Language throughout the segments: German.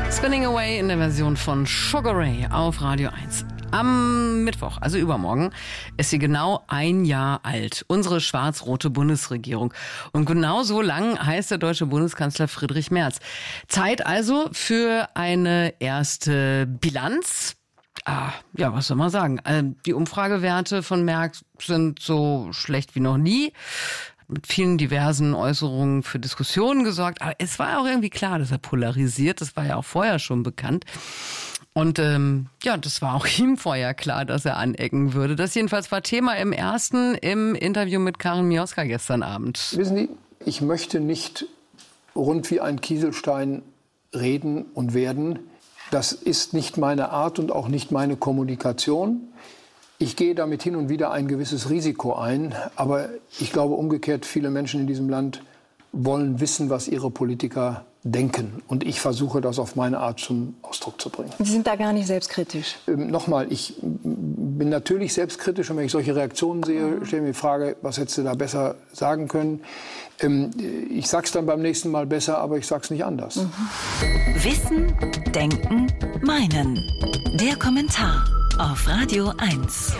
Spinning Away in der Version von Sugar Ray auf Radio 1. Am Mittwoch, also übermorgen, ist sie genau ein Jahr alt. Unsere schwarz-rote Bundesregierung. Und genau so lang heißt der deutsche Bundeskanzler Friedrich Merz. Zeit also für eine erste Bilanz. Ja, was soll man sagen? Die Umfragewerte von Merz sind so schlecht wie noch nie. Mit vielen diversen Äußerungen für Diskussionen gesorgt. Aber es war auch irgendwie klar, dass er polarisiert. Das war ja auch vorher schon bekannt. Und das war auch ihm vorher klar, dass er anecken würde. Das jedenfalls war Thema im Interview mit Karin Mioska gestern Abend. Wissen Sie, ich möchte nicht rund wie ein Kieselstein reden und werden. Das ist nicht meine Art und auch nicht meine Kommunikation. Ich gehe damit hin und wieder ein gewisses Risiko ein. Aber ich glaube umgekehrt, viele Menschen in diesem Land wollen wissen, was ihre Politiker denken. Und ich versuche, das auf meine Art zum Ausdruck zu bringen. Sie sind da gar nicht selbstkritisch? Nochmal, ich bin natürlich selbstkritisch. Und wenn ich solche Reaktionen sehe, stelle ich mir die Frage, was hättest du da besser sagen können? Ich sage es dann beim nächsten Mal besser, aber ich sage es nicht anders. Wissen, Denken, Meinen. Der Kommentar auf Radio 1.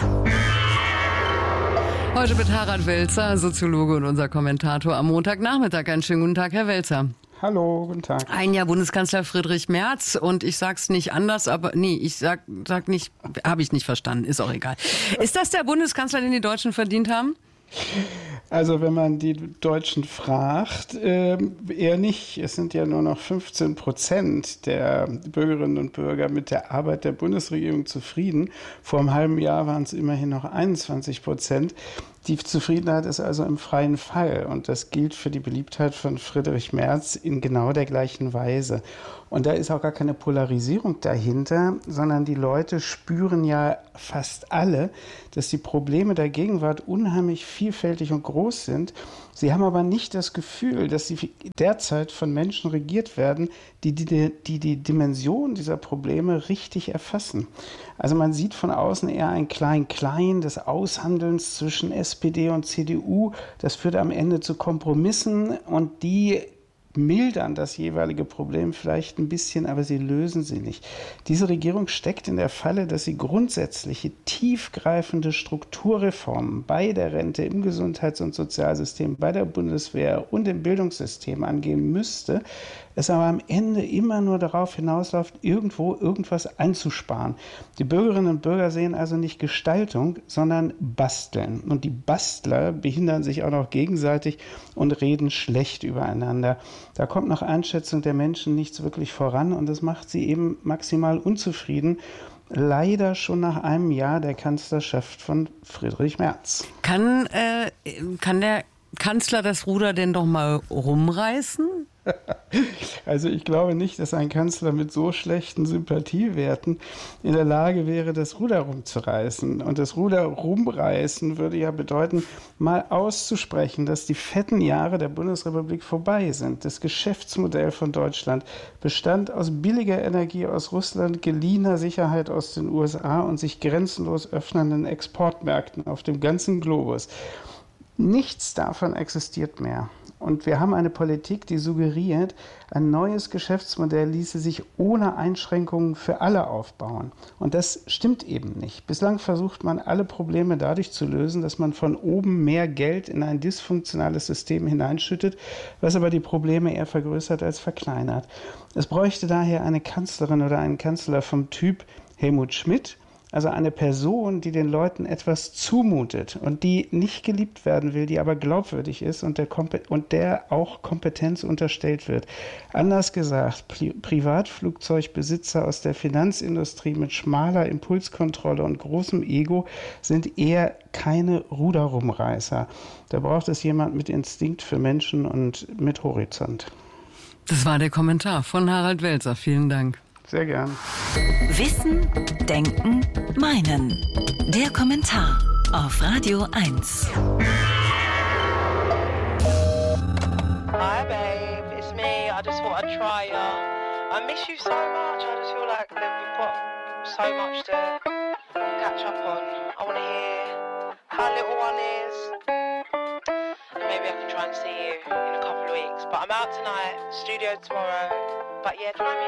Heute mit Harald Welzer, Soziologe und unser Kommentator am Montagnachmittag. Einen schönen guten Tag, Herr Welzer. Hallo, guten Tag. Ein Jahr Bundeskanzler Friedrich Merz und ich sag's nicht anders, aber nee, ich sag nicht, habe ich nicht verstanden, ist auch egal. Ist das der Bundeskanzler, den die Deutschen verdient haben? Also wenn man die Deutschen fragt, eher nicht. Es sind ja nur noch 15% der Bürgerinnen und Bürger mit der Arbeit der Bundesregierung zufrieden. Vor einem halben Jahr waren es immerhin noch 21%. Die Zufriedenheit ist also im freien Fall und das gilt für die Beliebtheit von Friedrich Merz in genau der gleichen Weise. Und da ist auch gar keine Polarisierung dahinter, sondern die Leute spüren ja fast alle, dass die Probleme der Gegenwart unheimlich vielfältig und groß sind. Sie haben aber nicht das Gefühl, dass sie derzeit von Menschen regiert werden, die Dimension dieser Probleme richtig erfassen. Also man sieht von außen eher ein Klein-Klein des Aushandelns zwischen SPD und CDU. Das führt am Ende zu Kompromissen und die mildern das jeweilige Problem vielleicht ein bisschen, aber sie lösen sie nicht. Diese Regierung steckt in der Falle, dass sie grundsätzliche, tiefgreifende Strukturreformen bei der Rente, im Gesundheits- und Sozialsystem, bei der Bundeswehr und im Bildungssystem angehen müsste, es aber am Ende immer nur darauf hinausläuft, irgendwo irgendwas einzusparen. Die Bürgerinnen und Bürger sehen also nicht Gestaltung, sondern Basteln. Und die Bastler behindern sich auch noch gegenseitig und reden schlecht übereinander. Da kommt nach Einschätzung der Menschen nichts wirklich voran und das macht sie eben maximal unzufrieden. Leider schon nach einem Jahr der Kanzlerschaft von Friedrich Merz. Kann der Kanzler das Ruder denn doch mal rumreißen? Also ich glaube nicht, dass ein Kanzler mit so schlechten Sympathiewerten in der Lage wäre, das Ruder rumzureißen. Und das Ruder rumreißen würde ja bedeuten, mal auszusprechen, dass die fetten Jahre der Bundesrepublik vorbei sind. Das Geschäftsmodell von Deutschland bestand aus billiger Energie aus Russland, geliehener Sicherheit aus den USA und sich grenzenlos öffnenden Exportmärkten auf dem ganzen Globus. Nichts davon existiert mehr. Und wir haben eine Politik, die suggeriert, ein neues Geschäftsmodell ließe sich ohne Einschränkungen für alle aufbauen. Und das stimmt eben nicht. Bislang versucht man, alle Probleme dadurch zu lösen, dass man von oben mehr Geld in ein dysfunktionales System hineinschüttet, was aber die Probleme eher vergrößert als verkleinert. Es bräuchte daher eine Kanzlerin oder einen Kanzler vom Typ Helmut Schmidt, also eine Person, die den Leuten etwas zumutet und die nicht geliebt werden will, die aber glaubwürdig ist und der auch Kompetenz unterstellt wird. Anders gesagt, Privatflugzeugbesitzer aus der Finanzindustrie mit schmaler Impulskontrolle und großem Ego sind eher keine Ruderrumreißer. Da braucht es jemand mit Instinkt für Menschen und mit Horizont. Das war der Kommentar von Harald Welzer. Vielen Dank. Sehr gern. Wissen, Denken, Meinen. Der Kommentar auf Radio 1. Hi babe, it's me. I just thought I'd try ya. I miss you so much. I just feel like we've got so much to catch up on. I want to hear how little one is. Maybe I can try and see you in a couple of weeks. But I'm out tonight, studio tomorrow. But yeah, try me